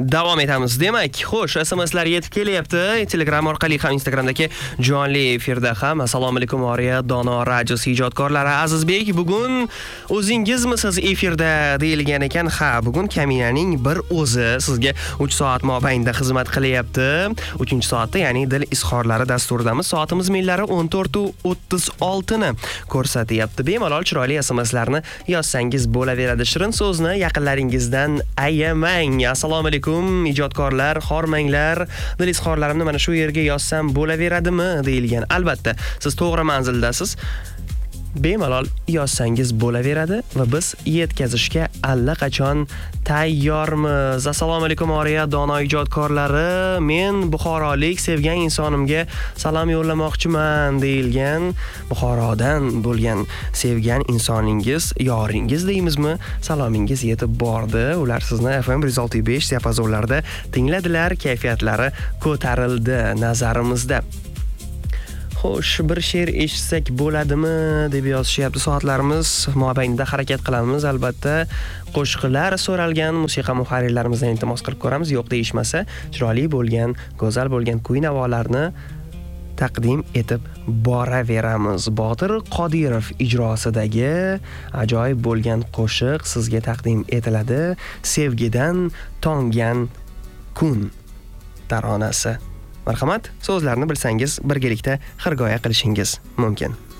Davom etamiz. Demak, xo'sh, SMSlar yetib kelyapti. Telegram orqali ham, Instagramdagi jonli efirda ham. Assalomu alaykum Oriya, Dono radiosi ijodkorlari. Azizbek, bugun o'zingizmisiz efirda deyilgan ekan. Ha, bugun Kaminaning bir o'zi sizga 3 soat mobaynida xizmat qilyapti. 3-soatda, ya'ni dil izhorlari dasturidamiz. Soatimiz millari 14:36 ni ko'rsatyapti. Bemalol chiroyli SMSlarni yozsangiz bo'laveradi. Shirin so'zni yaqinlaringizdan ayamang. Assalomu alaykum ijodkorlar, hormanglar. Dil izhorlarimni mana shu yerga yozsam bo'laveradimi deyilgan. Albatta, siz to'g'ri manzildasiz. Bemalol yozsangiz bo'laveradi va biz yetkazishga allaqachon tayyormiz. Assalomu alaykum Oriya, Dono ijodkorlari. Men buxorolik sevgan insonimga salom yo'llamoqchiman deyilgan. Buxorodan bo'lgan sevgan insoningiz, yoringiz deymizmi? Salomingiz yetib bordi. Ular sizni FM 106.5 diapazonlarida tingladilar, kayfiyatlari ko'tarildi nazarimizda. Xo'sh, bir she'r eshitsak bo'ladimi deb yozishyapti. Soatlarimiz mobaynida harakat qilamiz. Albatta, qo'shiqlar so'ralgan musiqa muharrirlarimizdan iltimos qilib ko'ramiz. Yo'q deyishmasa, chiroyli bo'lgan, go'zal bo'lgan kuy-navolarni taqdim etib boraveramiz. Botir Qodirov ijrosidagi ajoyib bo'lgan qo'shiq sizga taqdim etiladi. Sevgidan tongan kun taronasi. Marhamat, so'zlarni bilsangiz birgalikda xirgoya qilishingiz mumkin.